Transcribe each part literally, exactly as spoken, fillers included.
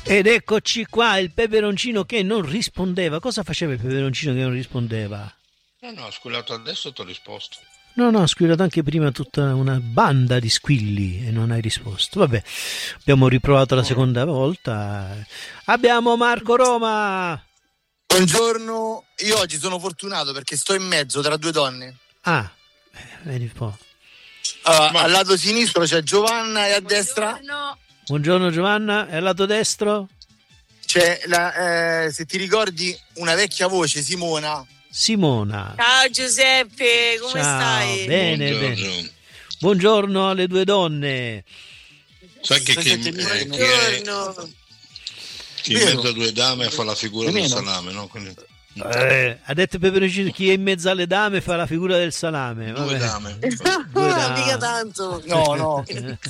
Ed eccoci qua, il peperoncino che non rispondeva. Cosa faceva il peperoncino che non rispondeva? No, no, ho squillato adesso e ti ho risposto. No, no, ho squillato anche prima tutta una banda di squilli e non hai risposto. Vabbè, abbiamo riprovato la seconda volta. Abbiamo Marco Roma. Buongiorno, io oggi sono fortunato perché sto in mezzo tra due donne. Ah, vedi un po'. Uh, Ma... Al lato sinistro c'è Giovanna e a Buongiorno. destra... Buongiorno Giovanna, e al lato destro? C'è, la, eh, se ti ricordi, una vecchia voce, Simona. Simona. Ciao Giuseppe, come Ciao, stai? Bene, Buongiorno. bene. Buongiorno alle due donne. Sai che, che, che, Buongiorno. che in mezzo a due dame fa la figura del salame, no? Quindi... Eh, ha detto Peperoncino, chi è in mezzo alle dame fa la figura del salame. Due Vabbè. dame. Due dame. Mica tanto. No, no.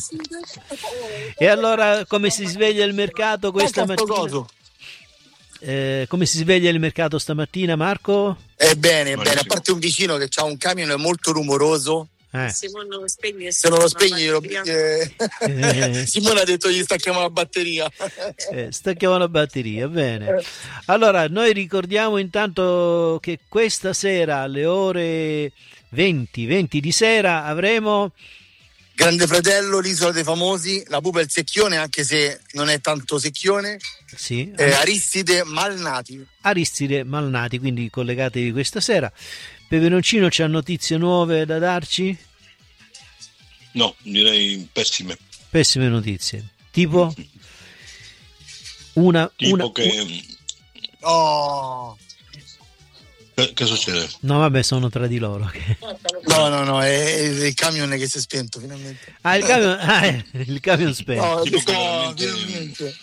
E allora come si sveglia il mercato questa mattina? Coso. Eh, come si sveglia il mercato stamattina, Marco? Ebbene, bene, a parte un vicino che ha un camion molto rumoroso. Eh. Simone lo spegni, se non lo spegni lo... eh... Eh. Simone ha detto gli stacchiamo la batteria. Eh, stacchiamo la batteria, bene. Allora noi ricordiamo intanto che questa sera alle ore venti, venti di sera avremo Grande Fratello, l'Isola dei Famosi, la pupa e il secchione, anche se non è tanto secchione. Sì, eh, Aristide Malnati. Aristide Malnati, quindi collegatevi questa sera. Peperoncino, c'ha notizie nuove da darci? No, direi pessime. Pessime notizie. Tipo? Una... Tipo una, che... Oh. Che, che succede? No, vabbè, sono tra di loro. No, no, no, è, è il camion che si è spento finalmente. Ah, il camion, ah, è il camion spento. No, Tipo che no, veramente, finalmente.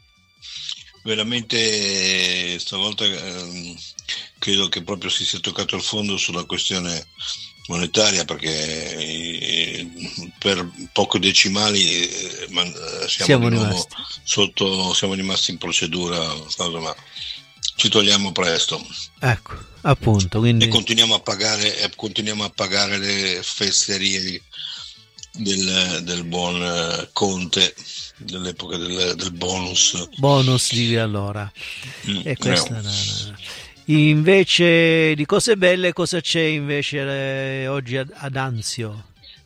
veramente stavolta eh, credo che proprio si sia toccato il fondo sulla questione monetaria, perché eh, per pochi decimali eh, man, siamo, siamo di nuovo rimasti sotto, siamo rimasti in procedura, ma ci togliamo presto. Ecco, appunto, quindi... E continuiamo a pagare, e continuiamo a pagare le fesserie del, del buon Conte, dell'epoca del, del bonus. Bonus, divi allora. Mm, e questa no. no, no. Invece di cose belle, cosa c'è invece eh, oggi ad, ad Anzio?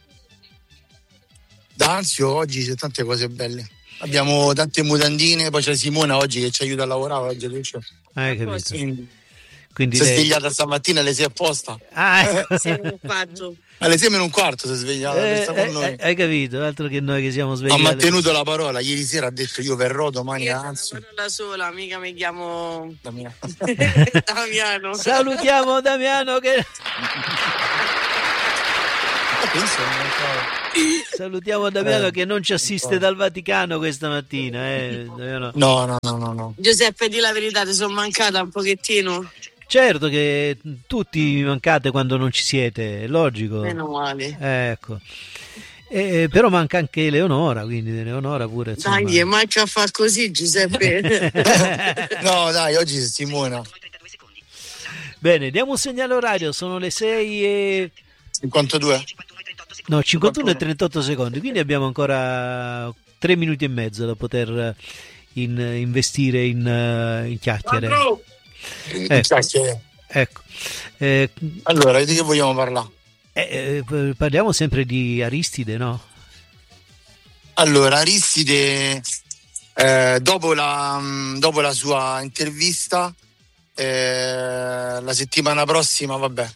Da Anzio oggi c'è tante cose belle. Abbiamo tante mutandine, poi c'è Simona oggi che ci aiuta a lavorare oggi. Hai capito? Quindi, Quindi si è lei... svegliata stamattina alle sei apposta. Ah, ecco. Alle sei meno un quarto si è svegliata per eh, stare con eh, noi. hai capito? Altro che noi che siamo svegli. Ha mantenuto la parola. Ieri sera ha detto io verrò domani io a Anzio. Io da sola, mica mi chiamo Damiano. Damiano. Salutiamo Damiano che... Salutiamo Damiano eh, che non ci assiste dal Vaticano questa mattina. Eh. No, no, no, no, no. Giuseppe, di la verità, ti sono mancata un pochettino. Certo che tutti mi mancate quando non ci siete, è logico. Meno male. Ecco. Eh, però manca anche Leonora, quindi Leonora pure. Insomma... Dai, manca a far così, Giuseppe. No, dai, oggi è Simona. Bene, diamo un segnale orario, sono le sei e... cinquantadue. No, cinquantuno e trentotto secondi, quindi abbiamo ancora tre minuti e mezzo da poter in, investire in, in chiacchiere. Ecco. ecco. Eh, allora, di che vogliamo parlare? Eh, eh, parliamo sempre di Aristide, no? Allora, Aristide, eh, dopo, la, dopo la sua intervista, eh, la settimana prossima, vabbè,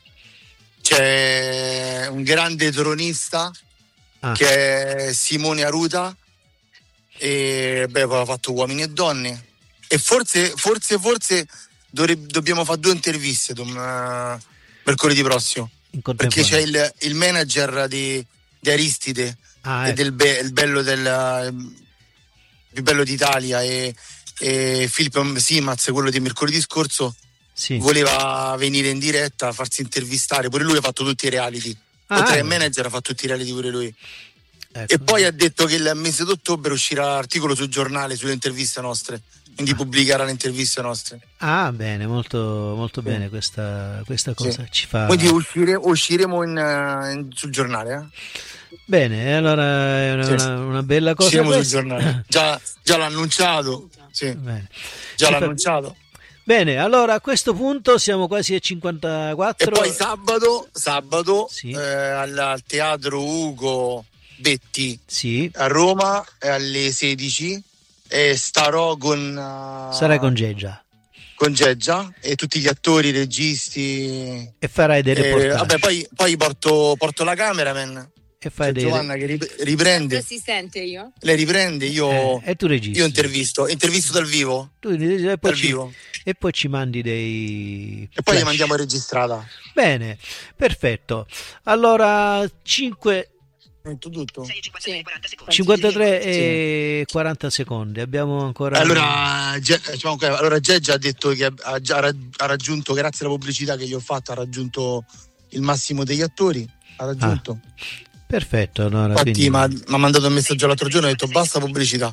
c'è un grande tronista ah. che è Simone Aruta, e beh, poi ha fatto Uomini e Donne, e forse, forse, forse dovrebbe, dobbiamo fare due interviste dom, uh, mercoledì prossimo, perché c'è il, il manager di, di Aristide, ah, e del be, il bello del il bello d'Italia, e, e Filippo Simaz, quello di mercoledì scorso. Sì. Voleva venire in diretta a farsi intervistare, pure lui ha fatto tutti i reality, ah, oltre che manager ha fatto tutti i reality pure lui, ecco. E poi ha detto che il mese d'ottobre uscirà l'articolo sul giornale sulle interviste nostre, quindi pubblicherà le interviste nostre. Ah, bene, molto, molto sì. bene questa, questa cosa, sì. Ci fa... Quindi uscire, usciremo in, in, sul giornale, eh? Bene, allora è una, sì. una, una bella cosa. Siamo sul giornale. Già, già l'ha annunciato. Sì. Bene. Già Ci l'ha fa... annunciato. Bene, allora a questo punto siamo quasi a cinquantaquattro. E poi sabato, sabato sì. eh, al, al teatro Ugo Betti sì. a Roma alle sedici e starò con uh, sarai con Geggia con Geggia e tutti gli attori, registi, e farai dei reportage. Eh, vabbè, poi, poi porto, porto la cameraman e fai dei... Giovanna che riprende. Assistente io. Lei riprende, io eh, e tu registri. Io intervisto, intervisto dal vivo. Tu, e, poi dal ci, vivo. e poi ci mandi dei e poi flash. Gli mandiamo registrata. Bene, perfetto. Allora cinque tutto? Sì. cinquantatré e quaranta secondi. Abbiamo ancora. Allora, Ge- diciamo che, allora Geggia ha detto che ha, già, ha raggiunto, grazie alla pubblicità che gli ho fatto, ha raggiunto il massimo degli attori. Ha raggiunto. Ah, perfetto. Allora, infatti quindi... mi ha mandato un messaggio l'altro giorno e ha detto basta pubblicità.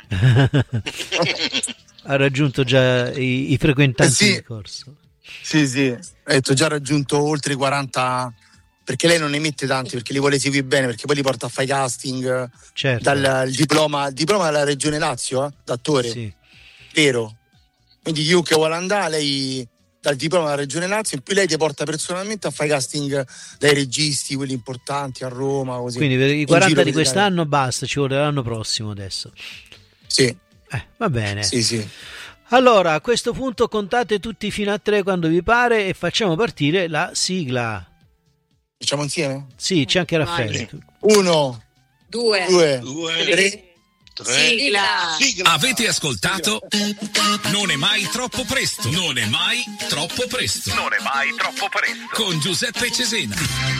Ha raggiunto già i, i frequentanti eh sì. del corso. Sì, sì. Ha detto già raggiunto oltre i quaranta. Perché lei non ne mette tanti, perché li vuole seguire bene, perché poi li porta a fare casting. Certo. Dal il diploma, il diploma della Regione Lazio, eh, d'attore. Sì. Vero. Quindi chiunque vuole andare, lei dal diploma della Regione Lazio, in più lei ti porta personalmente a fare casting dai registi, quelli importanti a Roma. Così. Quindi per i quaranta di quest'anno basta, ci vuole l'anno prossimo adesso. Sì. Eh, va bene. Sì, sì. Allora, a questo punto contate tutti fino a tre quando vi pare e facciamo partire la sigla. Facciamo insieme? Sì, c'è anche Raffaele. Uno, due, due, due tre, tre. Sigla. Sigla. Avete ascoltato? Non è mai troppo presto. Non è mai troppo presto. Non è mai troppo presto. Con Giuseppe Cesena.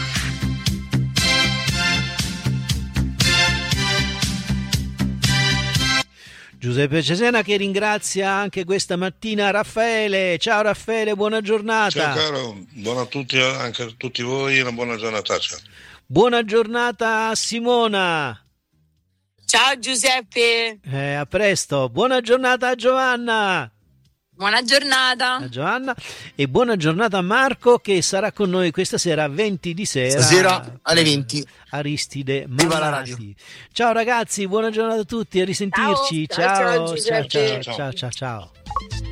Giuseppe Cesena che ringrazia anche questa mattina Raffaele. Ciao Raffaele, buona giornata. Ciao caro, buona a tutti, anche a tutti voi, una buona giornata. Ciao. Buona giornata a Simona. Ciao Giuseppe. Eh, a presto. Buona giornata a Giovanna. Buona giornata. A Giovanna. E buona giornata a Marco che sarà con noi questa sera a venti di sera. Stasera alle venti. Aristide Viva la radio. Ciao ragazzi, buona giornata a tutti, a risentirci. Ciao, ciao, ciao, ciao, ciao, Giuseppe. ciao, ciao, ciao, ciao.